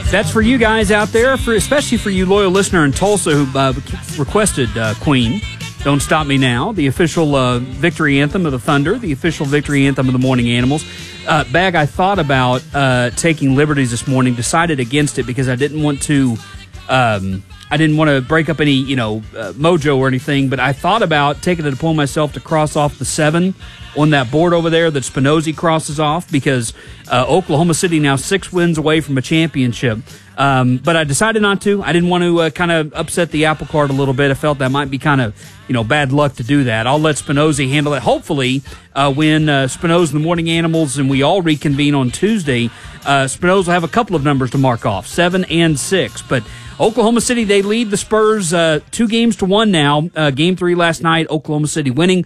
That's for you guys out there, especially for you loyal listener in Tulsa who requested Queen. Don't Stop Me Now, the official victory anthem of the Thunder, the official victory anthem of the Morning Animals. Bag, I thought about taking liberties this morning, decided against it because I didn't want to break up any, mojo or anything, but I thought about taking it upon myself to cross off the 7 on that board over there that Spinozzi crosses off because Oklahoma City now 6 wins away from a championship. But I decided not to. I didn't want to kind of upset the apple cart a little bit. I felt that might be kind of, bad luck to do that. I'll let Spinozzi handle it. Hopefully, when Spinozzi and the Morning Animals and we all reconvene on Tuesday, Spinozzi will have a couple of numbers to mark off, 7 and 6. But Oklahoma City, they lead the Spurs 2-1 now. Game 3 last night, Oklahoma City winning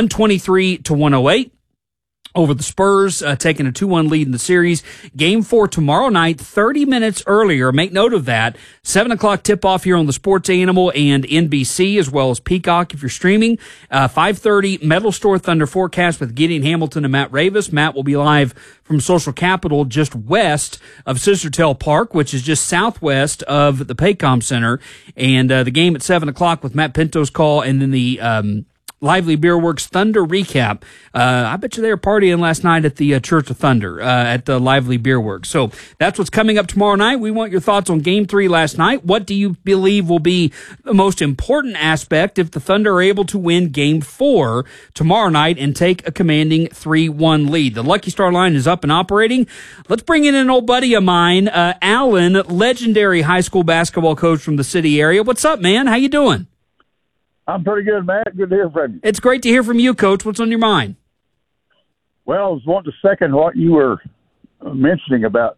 123-108. Over the Spurs, taking a 2-1 lead in the series. Game 4 tomorrow night, 30 minutes earlier. Make note of that. 7 o'clock tip-off here on the Sports Animal and NBC, as well as Peacock if you're streaming. 5:30, Metal Store Thunder forecast with Gideon Hamilton and Matt Ravis. Matt will be live from Social Capital just west of Sistertail Park, which is just southwest of the Paycom Center. And the game at 7 o'clock with Matt Pinto's call, and then the Lively Beer Works Thunder recap. I bet you they were partying last night at the Church of Thunder at the Lively Beer Works. So that's what's coming up tomorrow night. We want your thoughts on Game 3 last night. What do you believe will be the most important aspect if the Thunder are able to win Game 4 tomorrow night and take a commanding 3-1 lead? The Lucky Star line is up and operating. Let's bring in an old buddy of mine, Alan, legendary high school basketball coach from the city area. What's up, man? How you doing? I'm pretty good, Matt. Good to hear from you. It's great to hear from you, Coach. What's on your mind? Well, I was wanting to second what you were mentioning about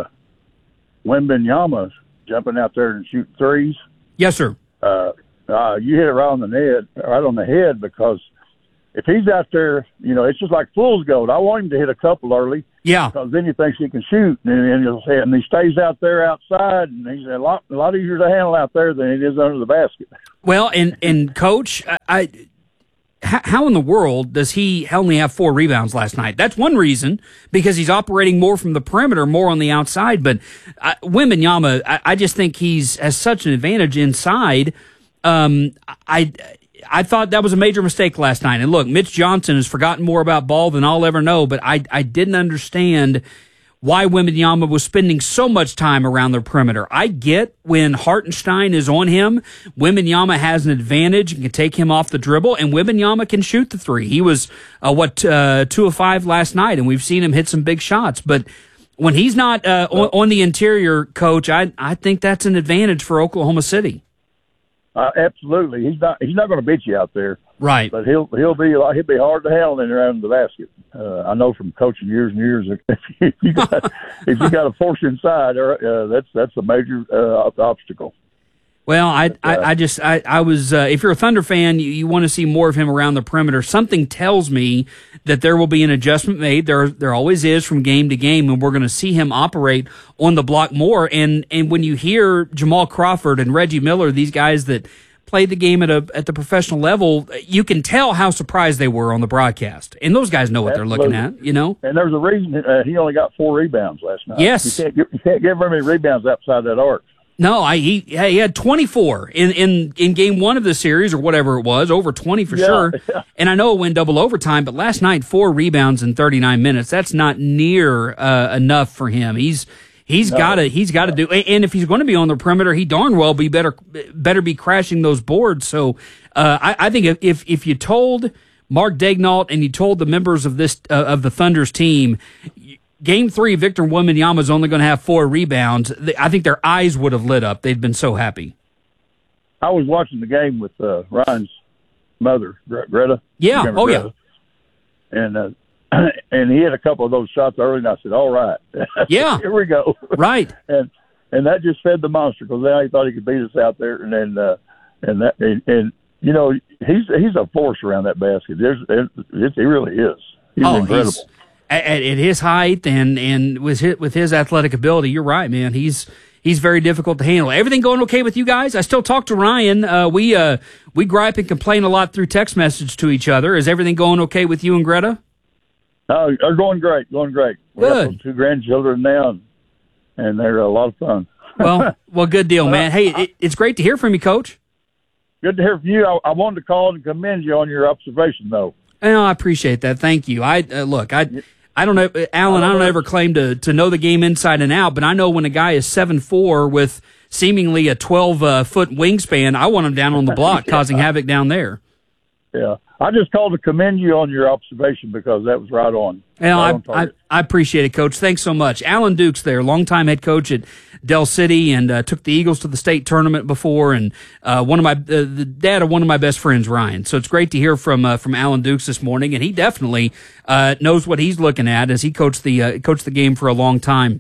Wembanyama jumping out there and shooting threes. Yes, sir. You hit it right on the head, because if he's out there, it's just like fool's gold. I want him to hit a couple early. Yeah. Because then he thinks he can shoot, and he stays out there outside, and he's a lot easier to handle out there than it is under the basket. Well, and Coach, how in the world does he only have 4 rebounds last night? That's one reason, because he's operating more from the perimeter, more on the outside. But Wembanyama, I just think has such an advantage inside. I thought that was a major mistake last night. And look, Mitch Johnson has forgotten more about ball than I'll ever know, but I didn't understand why Wembanyama was spending so much time around the perimeter. I get when Hartenstein is on him, Wembanyama has an advantage and can take him off the dribble, and Wembanyama can shoot the 3. He was, 2 of 5 last night, and we've seen him hit some big shots. But when he's not on the interior, Coach, I think that's an advantage for Oklahoma City. Absolutely. He's not going to beat you out there. Right. But he'll be hard to handle in around the basket. I know from coaching years and years, if you got a force inside, that's a major obstacle. Well, I was if you're a Thunder fan, you want to see more of him around the perimeter. Something tells me that there will be an adjustment made. There always is from game to game, and we're going to see him operate on the block more. And when you hear Jamal Crawford and Reggie Miller, these guys that played the game at the professional level, you can tell how surprised they were on the broadcast. And those guys know what Absolutely. They're looking at, And there's a reason he only got 4 rebounds last night. Yes. You can't give very many rebounds outside that arc. No, he had 24 in game 1 of the series, or whatever it was, over 20 for sure. Yeah. And I know it went double overtime, but last night 4 rebounds in 39 minutes. That's not near enough for him. He's got to do. And if he's going to be on the perimeter, he darn well better be crashing those boards. So I think if you told Mark Daignault and you told the members of the Thunder's team, Game 3, Victor Wembanyama is only going to have 4 rebounds, I think their eyes would have lit up. They'd been so happy. I was watching the game with Ryan's mother, Greta. Yeah, Greta? Yeah. And he had a couple of those shots early, and I said, all right. Yeah. Here we go. Right. And that just fed the monster, because now he thought he could beat us out there. And he's a force around that basket. He really is. He's incredible. At his height and with his athletic ability, you're right, man. He's very difficult to handle. Everything going okay with you guys? I still talk to Ryan. We gripe and complain a lot through text message to each other. Is everything going okay with you and Greta? Going great. We Good. got 2 grandchildren now, and they're a lot of fun. Well, good deal, man. Hey, it's great to hear from you, Coach. Good to hear from you. I wanted to call and commend you on your observation, though. I appreciate that. Thank you. I don't know, Alan. I don't ever claim to know the game inside and out, but I know when a guy is 7'4" with seemingly a 12-foot wingspan, I want him down on the block, causing havoc down there. Yeah, I just called to commend you on your observation because that was right on. I appreciate it, Coach. Thanks so much. Alan Dukes there, longtime head coach at Del City, and took the Eagles to the state tournament before, and the dad of one of my best friends, Ryan. So it's great to hear from Alan Dukes this morning, and he definitely knows what he's looking at as he coached the game for a long time.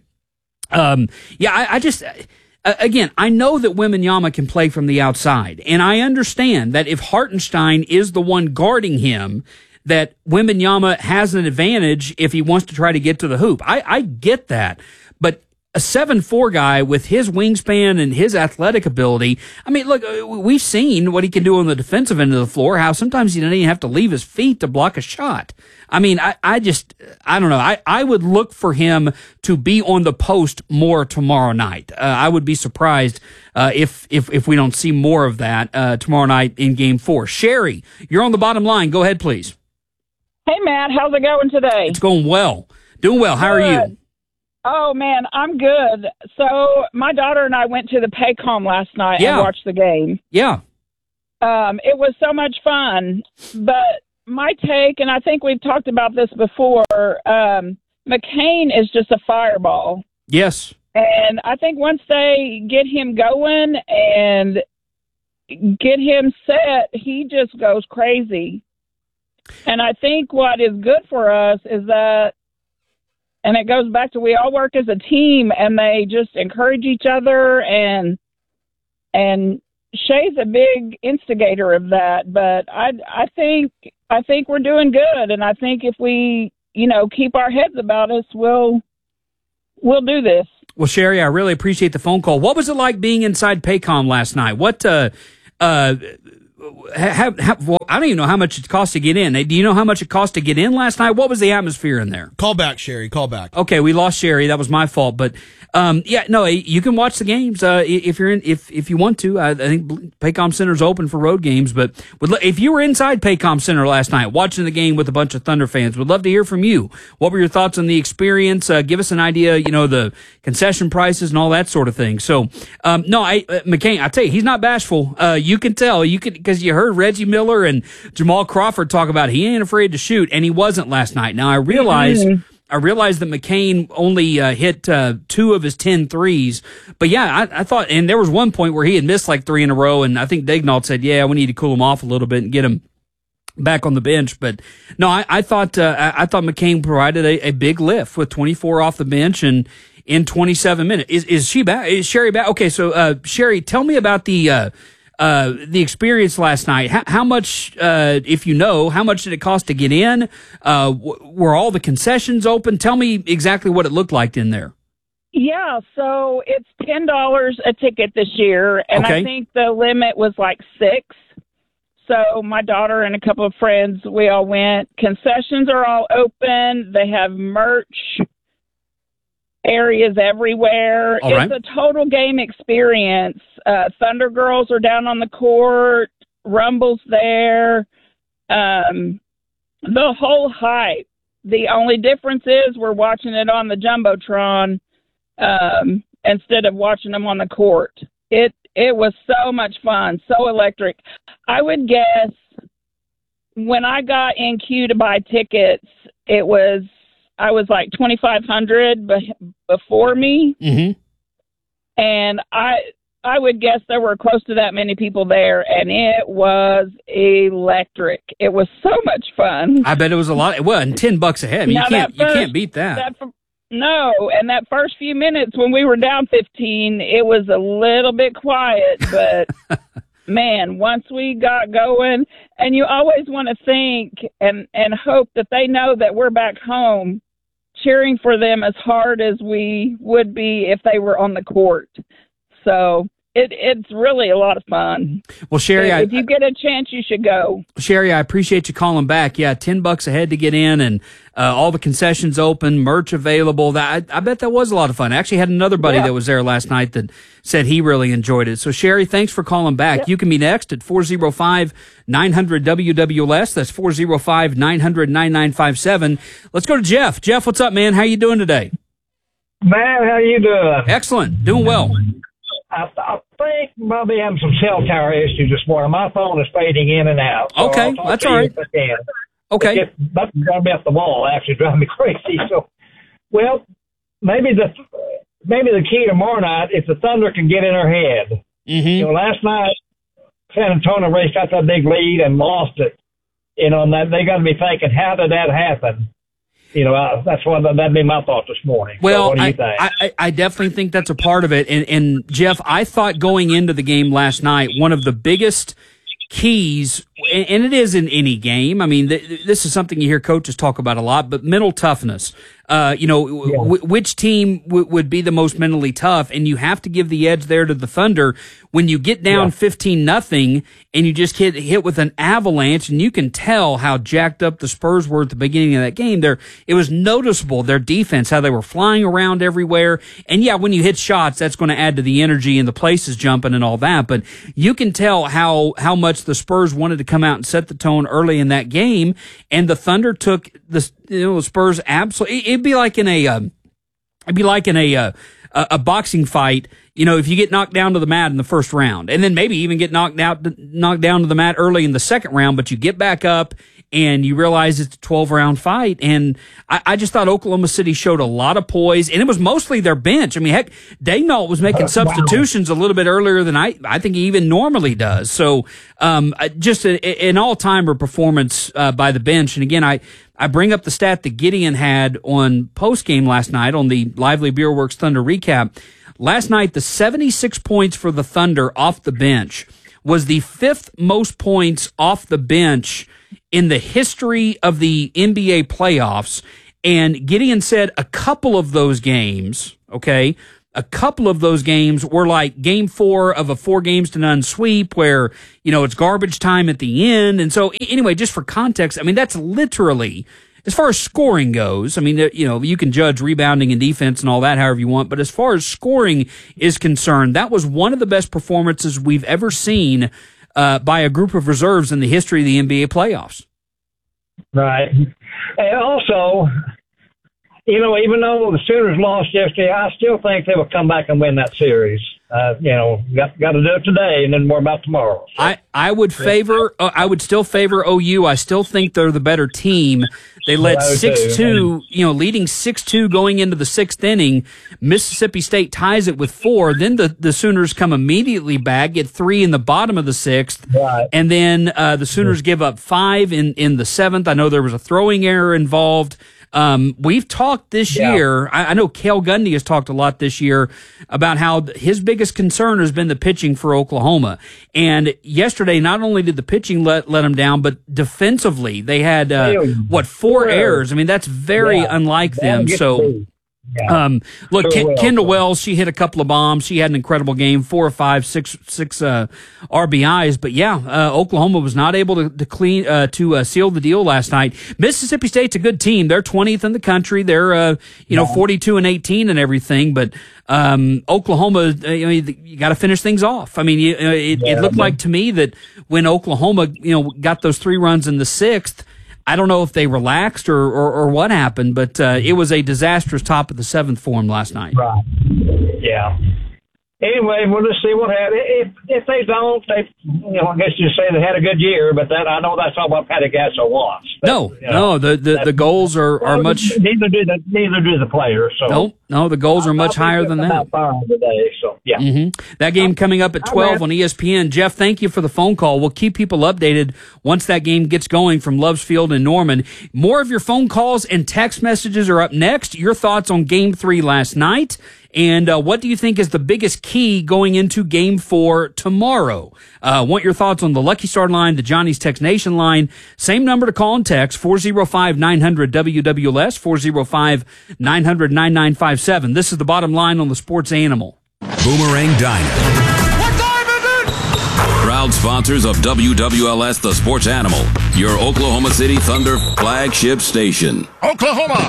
Again, I know that Wembanyama can play from the outside, and I understand that if Hartenstein is the one guarding him, that Wembanyama has an advantage if he wants to try to get to the hoop. I get that, but a 7'4" guy with his wingspan and his athletic ability, I mean, look, we've seen what he can do on the defensive end of the floor, how sometimes he doesn't even have to leave his feet to block a shot. I mean, I don't know. I would look for him to be on the post more tomorrow night. I would be surprised if we don't see more of that tomorrow night in Game 4. Sherry, you're on the bottom line. Go ahead, please. Hey, Matt. How's it going today? It's going well. Doing well. How are you? Oh, man, I'm good. So my daughter and I went to the Paycom last night and watched the game. Yeah. It was so much fun. But my take, and I think we've talked about this before, McCain is just a fireball. Yes. And I think once they get him going and get him set, he just goes crazy. And I think what is good for us is that, and it goes back to we all work as a team, and they just encourage each other, and Shay's a big instigator of that. But I think we're doing good, and I think if we keep our heads about us, we'll do this. Well, Sherry, I really appreciate the phone call. What was it like being inside Paycom last night? What well, I don't even know how much it cost to get in. Do you know how much it cost to get in last night? What was the atmosphere in there? Call back, Sherry. Call back. Okay, we lost Sherry. That was my fault. But you can watch the games if you're in. If you want to, I think Paycom Center's open for road games. But if you were inside Paycom Center last night watching the game with a bunch of Thunder fans, would love to hear from you. What were your thoughts on the experience? Give us an idea. The concession prices and all that sort of thing. So McCain, I tell you, he's not bashful. You can tell. Because you heard Reggie Miller and Jamal Crawford talk about he ain't afraid to shoot, and he wasn't last night. Now I realize that McCain only hit 2 of his 10 threes, but I thought, and there was one point where he had missed like 3 in a row, and I think Daignault said, we need to cool him off a little bit and get him back on the bench. But no, I thought McCain provided a big lift with 24 off the bench and in 27 minutes. Is she back? Is Sherry back? Okay, so Sherry, tell me about the experience last night. How much, if you know, how much did it cost to get in? Were all the concessions open? Tell me exactly what it looked like in there. Yeah, so it's $10 a ticket this year, and okay. I think the limit was like 6. So my daughter and a couple of friends, we all went. Concessions are all open. They have merch areas everywhere. All right. It's a total game experience. Thunder Girls are down on the court. Rumble's there. The whole hype. The only difference is we're watching it on the Jumbotron instead of watching them on the court. It was so much fun, so electric. I would guess when I got in queue to buy tickets, I was like 2,500 before me, and I would guess there were close to that many people there, and it was electric. It was so much fun. I bet it was a lot. Well, and $10 a head. You can't beat that. No, and that first few minutes when we were down 15, it was a little bit quiet, but man, once we got going, and you always want to think and hope that they know that we're back home cheering for them as hard as we would be if they were on the court. So It's really a lot of fun. Well, Sherry, if you get a chance, you should go. Sherry, I appreciate you calling back. Yeah, $10 a head to get in, and all the concessions open, merch available. I bet that was a lot of fun. I actually had another buddy that was there last night that said he really enjoyed it. So, Sherry, thanks for calling back. Yep. You can be next at 405-900-WWLS. That's 405-900-9957. Let's go to Jeff. Jeff, what's up, man? How you doing today? Man, how you doing? Excellent. Doing well. I think probably having some cell tower issues this morning. My phone is fading in and out. So Okay, that's all right. Okay. It's about to drive me off the wall, actually drive me crazy. So, well, maybe the key tomorrow night is the Thunder can get in her head. Mm-hmm. You know, last night San Antonio raced out that big lead and lost it. You know, and they got to be thinking, how did that happen? You know, that'd be my thought this morning. Well, so what do you think? I definitely think that's a part of it. And Jeff, I thought going into the game last night, one of the biggest keys, and it is in any game. I mean, this is something you hear coaches talk about a lot, but mental toughness. Which team would be the most mentally tough? And you have to give the edge there to the Thunder when you get down 15-0 and you just get hit with an avalanche, and you can tell how jacked up the Spurs were at the beginning of that game. It was noticeable, their defense, how they were flying around everywhere. And yeah, when you hit shots, that's going to add to the energy and the places jumping and all that. But you can tell how much the Spurs wanted to come out and set the tone early in that game, and the Thunder took the Spurs absolutely. It'd be like in a boxing fight. You know, if you get knocked down to the mat in the first round, and then maybe even get knocked down to the mat early in the second round, but you get back up and you realize it's a 12-round fight. And I just thought Oklahoma City showed a lot of poise, and it was mostly their bench. I mean, heck, Daynault was making substitutions a little bit earlier than I think he even normally does. So just an all-timer performance by the bench. And again, I bring up the stat that Gideon had on postgame last night on the Lively Beer Works Thunder recap. Last night, the 76 points for the Thunder off the bench was the fifth most points off the bench in the history of the NBA playoffs. And Gideon said a couple of those games were like game 4 of a 4-0 sweep where, it's garbage time at the end. And so anyway, just for context, I mean, that's literally, as far as scoring goes, I mean, you can judge rebounding and defense and all that however you want, but as far as scoring is concerned, that was one of the best performances we've ever seen by a group of reserves in the history of the NBA playoffs. Right. And also, even though the Sooners lost yesterday, I still think they will come back and win that series. Got to do it today, and then more about tomorrow. So. I would still favor OU. I still think they're the better team. They led 6-2, leading 6-2 going into the 6th inning. Mississippi State ties it with 4. Then the Sooners come immediately back, get 3 in the bottom of the 6th. Right. And then the Sooners give up 5 in the 7th. I know there was a throwing error involved. We've talked this year. I know Cale Gundy has talked a lot this year about how his biggest concern has been the pitching for Oklahoma. And yesterday, not only did the pitching let them down, but defensively, they had, 4 errors. I mean, that's very unlike them. So, look, Kendall Wells, she hit a couple of bombs. She had an incredible game, 4 or 5, 6 RBIs. But Oklahoma was not able to seal the deal last night. Mississippi State's a good team. They're 20th in the country. They're 42-18 and everything. But Oklahoma, you got to finish things off. I mean, it looked like to me that when Oklahoma, got those 3 runs in the 6th. I don't know if they relaxed or what happened, but it was a disastrous top of the 7th for them last night. Right. Yeah. Anyway, we'll just see what happens. If they don't, I guess you say they had a good year, but I know that's not what Patty Gasso wants. No, the goals are much. Neither do the players. So no, the goals are much higher than that. Today, so yeah. Mm-hmm. That game coming up at 12 on ESPN. Jeff, thank you for the phone call. We'll keep people updated once that game gets going from Loves Field in Norman. More of your phone calls and text messages are up next. Your thoughts on Game 3 last night. And what do you think is the biggest key going into Game 4 tomorrow? Want your thoughts on the Lucky Star line, the Johnny's Text Nation line. Same number to call and text, 405-900-WWLS, 405-900-9957. This is the bottom line on the Sports Animal. Boomerang Diner. Proud sponsors of WWLS The Sports Animal, your Oklahoma City Thunder flagship station. Oklahoma!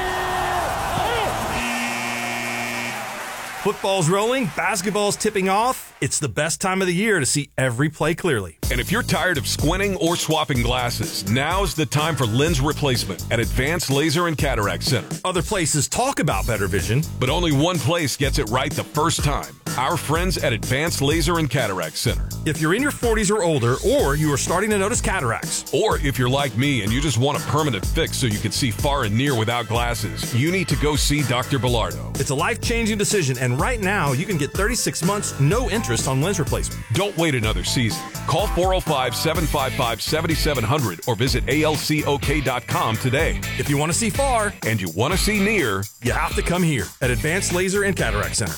Football's rolling, basketball's tipping off. It's the best time of the year to see every play clearly. And if you're tired of squinting or swapping glasses, now's the time for lens replacement at Advanced Laser and Cataract Center. Other places talk about better vision, but only one place gets it right the first time. Our friends at Advanced Laser and Cataract Center. If you're in your 40s or older, or you are starting to notice cataracts, or if you're like me and you just want a permanent fix so you can see far and near without glasses, you need to go see Dr. Bellardo. It's a life-changing decision, and right now you can get 36 months, no interest on lens replacement. Don't wait another season. Call 405-755-7700 or visit alcok.com today. If you want to see far and you want to see near, you have to come here at Advanced Laser and Cataract Center.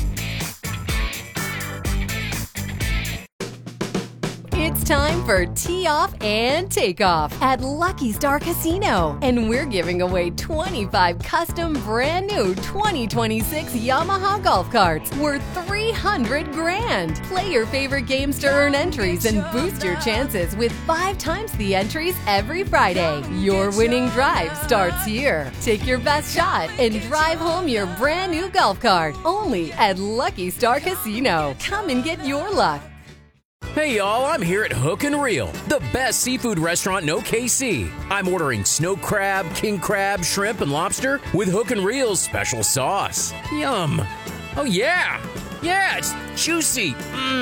It's time for Tee Off and Takeoff at Lucky Star Casino. And we're giving away 25 custom brand new 2026 Yamaha golf carts worth $300,000. Play your favorite games to earn entries and boost your chances with 5 times the entries every Friday. Your winning drive starts here. Take your best shot and drive home your brand new golf cart only at Lucky Star Casino. Come and get your luck. Hey y'all, I'm here at Hook and Reel, the best seafood restaurant in OKC. I'm ordering snow crab, king crab, shrimp, and lobster with Hook and Reel's special sauce. Yum. Oh yeah, it's juicy.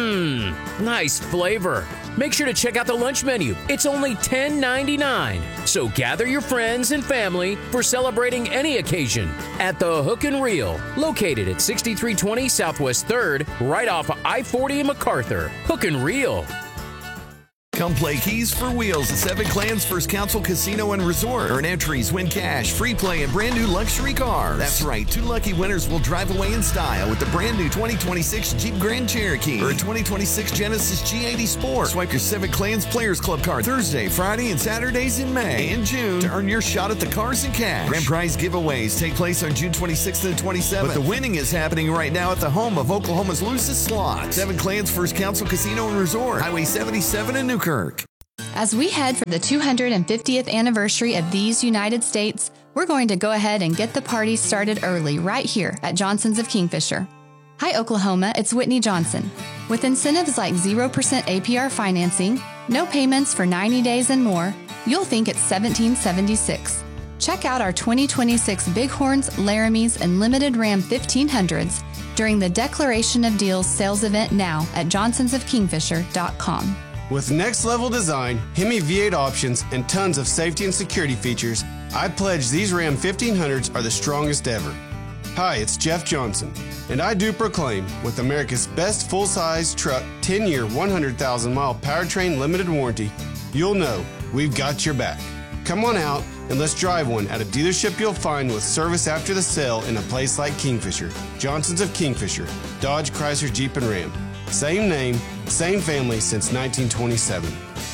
Nice flavor. Make sure to check out the lunch menu. It's only $10.99. So gather your friends and family for celebrating any occasion at the Hook and Reel, located at 6320 Southwest 3rd, right off of I-40 in MacArthur. Hook and Reel. Come play Keys for Wheels at Seven Clans First Council Casino and Resort. Earn entries, win cash, free play, and brand new luxury cars. That's right, 2 lucky winners will drive away in style with the brand new 2026 Jeep Grand Cherokee or a 2026 Genesis G80 Sport. Swipe your Seven Clans Players Club card Thursday, Friday, and Saturdays in May and June to earn your shot at the cars and cash. Grand prize giveaways take place on June 26th and 27th. But the winning is happening right now at the home of Oklahoma's loosest slots. Seven Clans First Council Casino and Resort, Highway 77 in Newkirk. As we head for the 250th anniversary of these United States, we're going to go ahead and get the party started early right here at Johnson's of Kingfisher. Hi Oklahoma, it's Whitney Johnson. With incentives like 0% APR financing, no payments for 90 days and more, you'll think it's 1776. Check out our 2026 Bighorns, Laramies, and Limited Ram 1500s during the Declaration of Deals sales event now at johnsonsofkingfisher.com. With next-level design, Hemi V8 options, and tons of safety and security features, I pledge these Ram 1500s are the strongest ever. Hi, it's Jeff Johnson, and I do proclaim, with America's best full-size truck, 10-year, 100,000-mile powertrain limited warranty, you'll know we've got your back. Come on out and let's drive one at a dealership you'll find with service after the sale in a place like Kingfisher. Johnson's of Kingfisher, Dodge, Chrysler, Jeep, and Ram. Same name, same family since 1927.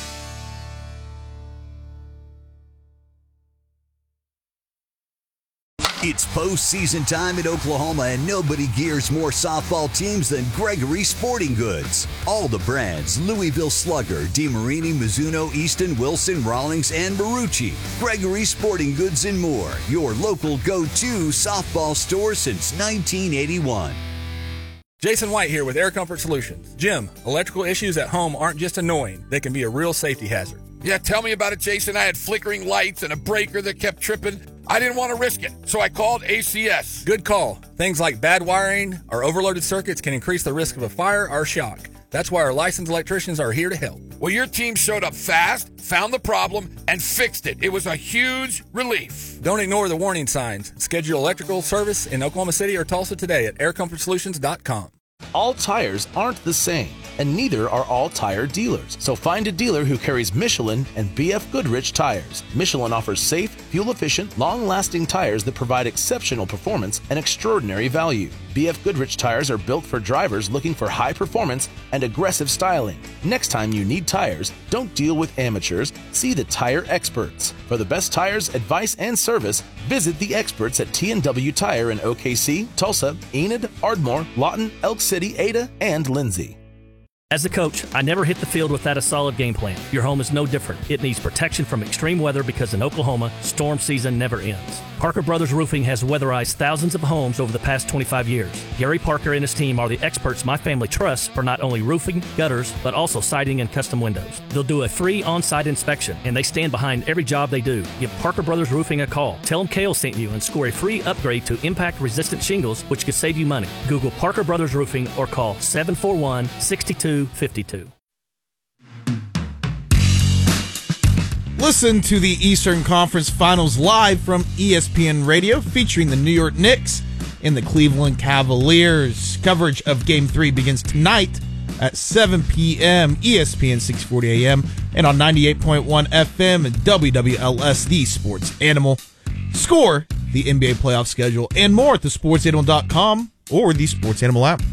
It's postseason time at Oklahoma, and nobody gears more softball teams than Gregory Sporting Goods. All the brands, Louisville Slugger, DeMarini, Mizuno, Easton, Wilson, Rawlings, and Marucci. Gregory Sporting Goods and more, your local go-to softball store since 1981. Jason White here with Air Comfort Solutions. Jim, electrical issues at home aren't just annoying. They can be a real safety hazard. Yeah, tell me about it, Jason. I had flickering lights and a breaker that kept tripping. I didn't want to risk it, so I called ACS. Good call. Things like bad wiring or overloaded circuits can increase the risk of a fire or shock. That's why our licensed electricians are here to help. Well, your team showed up fast, found the problem, and fixed it. It was a huge relief. Don't ignore the warning signs. Schedule electrical service in Oklahoma City or Tulsa today at aircomfortsolutions.com. All tires aren't the same, and neither are all tire dealers. So find a dealer who carries Michelin and BF Goodrich tires. Michelin offers safe, fuel-efficient, long-lasting tires that provide exceptional performance and extraordinary value. BF Goodrich tires are built for drivers looking for high performance and aggressive styling. Next time you need tires, don't deal with amateurs. See the tire experts. For the best tires, advice, and service, visit the experts at T&W Tire in OKC, Tulsa, Enid, Ardmore, Lawton, Elk City, Ada, and Lindsay. As a coach, I never hit the field without a solid game plan. Your home is no different. It needs protection from extreme weather because in Oklahoma, storm season never ends. Parker Brothers Roofing has weatherized thousands of homes over the past 25 years. Gary Parker and his team are the experts my family trusts for not only roofing, gutters, but also siding and custom windows. They'll do a free on-site inspection, and they stand behind every job they do. Give Parker Brothers Roofing a call. Tell them Kale sent you and score a free upgrade to impact-resistant shingles, which could save you money. Google Parker Brothers Roofing or call 741-6252. Listen to the Eastern Conference Finals live from ESPN Radio, featuring the New York Knicks and the Cleveland Cavaliers. Coverage of Game 3 begins tonight at 7 p.m. ESPN 640 AM and on 98.1 FM and WWLS, the Sports Animal. Score, the NBA playoff schedule, and more at thesportsanimal.com or the Sports Animal app.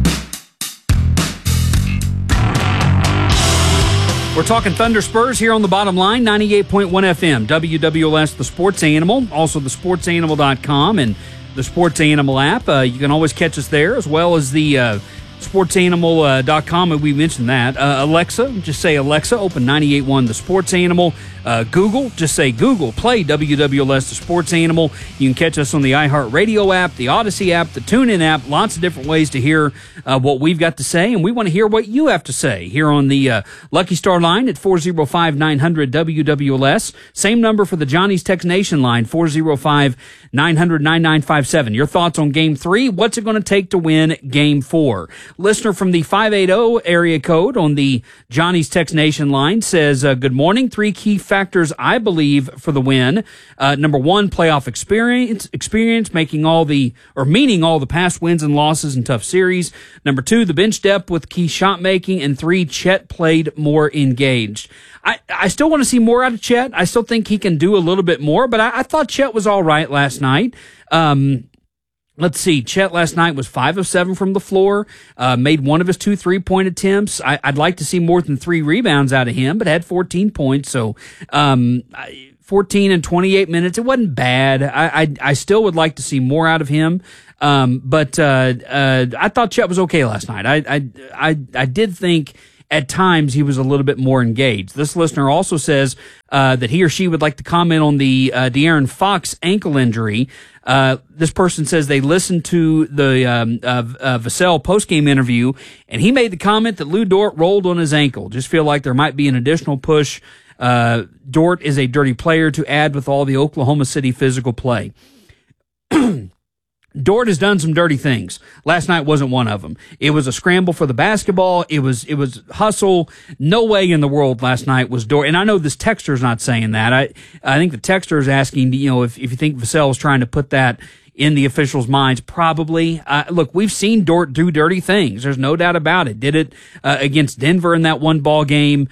We're talking Thunder Spurs here on the Bottom Line, 98.1 FM, WWLS, the Sports Animal, also the sportsanimal.com and the Sports Animal app. You can always catch us there, as well as the sportsanimal.com, and we mentioned that. Alexa, just say Alexa, open 98.1 the Sports Animal. Google, just say Google, play WWLS the Sports Animal. You can catch us on the iHeartRadio app, the Odyssey app, the TuneIn app, lots of different ways to hear what we've got to say, and we want to hear what you have to say here on the Lucky Star line at 405-900-WWLS. Same number for the Johnny's Text Nation line, 405-900-9957. Your thoughts on Game 3, what's it going to take to win Game 4? Listener from the 580 area code on the Johnny's Text Nation line says, good morning. 3 key factors I believe for the win. Number 1, playoff experience, meaning all the past wins and losses in tough series. Number 2, the bench depth with key shot making. And 3, Chet played more engaged. I still want to see more out of Chet. I still think he can do a little bit more, but I thought Chet was all right last night. Let's see. Chet last night was 5 of 7 from the floor, made one of his 2 3-point attempts. I'd like to see more than 3 rebounds out of him, but had 14 points. So, 14 and 28 minutes. It wasn't bad. I still would like to see more out of him. But I thought Chet was okay last night. I did think at times he was a little bit more engaged. This listener also says that he or she would like to comment on the De'Aaron Fox ankle injury. This person says they listened to the Vassell postgame interview, and he made the comment that Lou Dort rolled on his ankle. Just feel like there might be an additional push. Dort is a dirty player to add with all the Oklahoma City physical play. Dort has done some dirty things. Last night wasn't one of them. It was a scramble for the basketball. It was hustle. No way in the world last night was Dort. And I know this texter's not saying that. I think the texter is asking, if you think Vassell is trying to put that in the officials' minds. Probably. Look, we've seen Dort do dirty things. There's no doubt about it. Did it against Denver in that one ball game.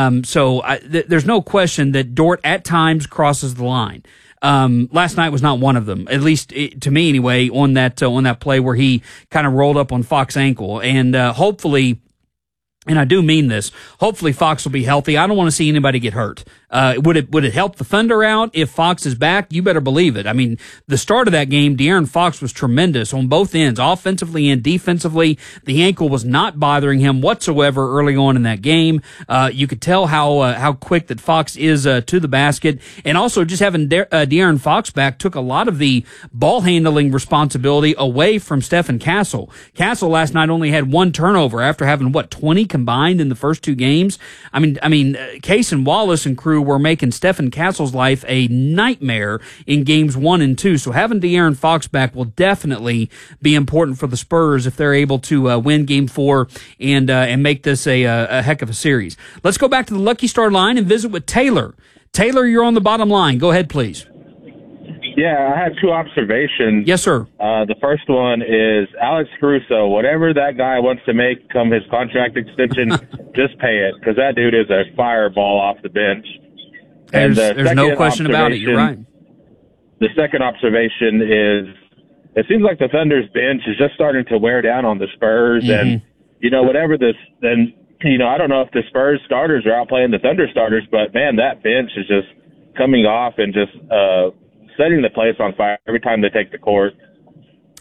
There's no question that Dort at times crosses the line. Last night was not one of them, at least to me anyway, on that play where he kind of rolled up on Fox's ankle. And hopefully, and I do mean this, hopefully Fox will be healthy. I don't want to see anybody get hurt. Would it help the Thunder out if Fox is back? You better believe it. I mean, the start of that game, De'Aaron Fox was tremendous on both ends, offensively and defensively. The ankle was not bothering him whatsoever early on in that game. You could tell how quick that Fox is to the basket, and also just having De'Aaron Fox back took a lot of the ball handling responsibility away from Stephen Castle. Castle last night only had 1 turnover after having 20 combined in the first 2 games. I mean, Case and Wallace and crew were making Stephen Castle's life a nightmare in games 1 and 2. So having De'Aaron Fox back will definitely be important for the Spurs if they're able to win Game 4 and make this a heck of a series. Let's go back to the Lucky Star line and visit with Taylor. Taylor, you're on the Bottom Line. Go ahead, please. Yeah, I have 2 observations. Yes, sir. The first one is Alex Caruso. Whatever that guy wants to make come his contract extension, just pay it, because that dude is a fireball off the bench. There's no question about it. You're right. The second observation is it seems like the Thunder's bench is just starting to wear down on the Spurs. Mm-hmm. And, whatever this, then, I don't know if the Spurs starters are outplaying the Thunder starters, but, man, that bench is just coming off and just setting the place on fire every time they take the court.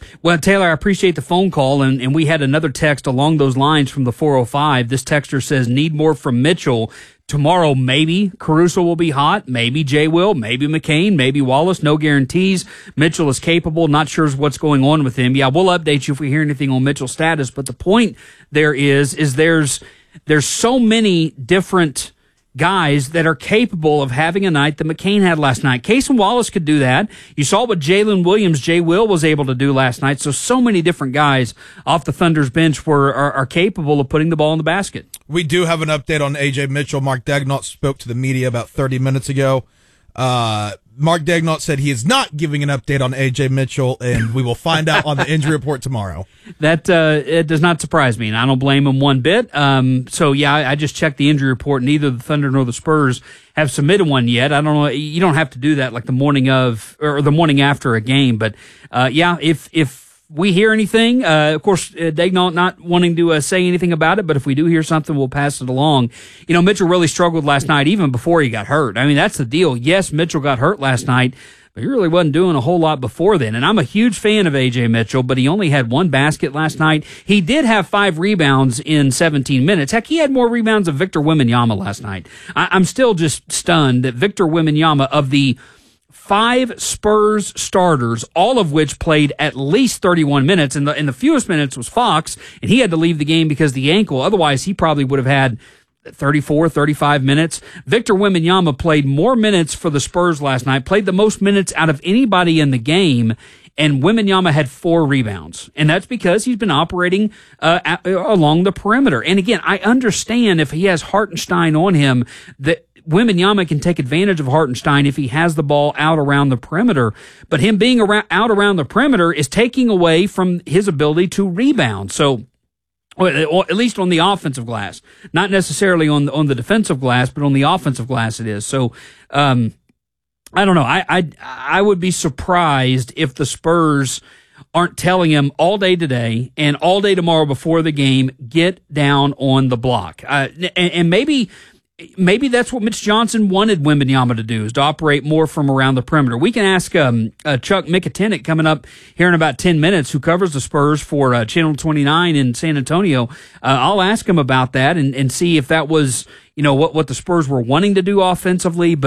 Well, Taylor, I appreciate the phone call, and we had another text along those lines from the 405. This texter says, need more from Mitchell. Tomorrow, maybe Caruso will be hot, maybe Jay will, maybe McCain, maybe Wallace. No guarantees. Mitchell is capable. Not sure what's going on with him. Yeah, we'll update you if we hear anything on Mitchell's status. But the point there is there's so many different guys that are capable of having a night that McCain had last night. Cason Wallace could do that. You saw what Jalen Williams, Jay Will, was able to do last night. So many different guys off the Thunder's bench are capable of putting the ball in the basket. We do have an update on A.J. Mitchell. Mark Daigneault spoke to the media about 30 minutes ago. Mark Daigneault said he is not giving an update on A.J. Mitchell, and we will find out on the injury report tomorrow. That it does not surprise me, and I don't blame him one bit. So, yeah, I just checked the injury report. Neither the Thunder nor the Spurs have submitted one yet. I don't know. You don't have to do that like the morning of or the morning after a game. But, yeah, if we hear anything, of course, Daigneault not wanting to say anything about it, but if we do hear something, we'll pass it along. You know, Mitchell really struggled last night, even before he got hurt. I mean, that's the deal. Yes, Mitchell got hurt last night, but he really wasn't doing a whole lot before then. And I'm a huge fan of A.J. Mitchell, but he only had one basket last night. He did have 5 rebounds in 17 minutes. Heck, he had more rebounds than Victor Wembanyama last night. I'm still just stunned that Victor Wembanyama, of the 5 Spurs starters, all of which played at least 31 minutes, and the fewest minutes was Fox, and he had to leave the game because of the ankle. Otherwise, he probably would have had 34, 35 minutes. Victor Wembanyama played more minutes for the Spurs last night, played the most minutes out of anybody in the game, and Wembanyama had 4 rebounds. And that's because he's been operating along the perimeter. And again, I understand if he has Hartenstein on him, that Wembanyama can take advantage of Hartenstein if he has the ball out around the perimeter. But him being out around the perimeter is taking away from his ability to rebound. So, or at least on the offensive glass, not necessarily on the defensive glass, but on the offensive glass it is. So, I don't know. I would be surprised if the Spurs aren't telling him all day today and all day tomorrow before the game, get down on the block. And maybe that's what Mitch Johnson wanted Wembanyama to do, is to operate more from around the perimeter. We can ask Chuck Mikatinik coming up here in about 10 minutes, who covers the Spurs for Channel 29 in San Antonio. I'll ask him about that and see if that was, what the Spurs were wanting to do offensively. But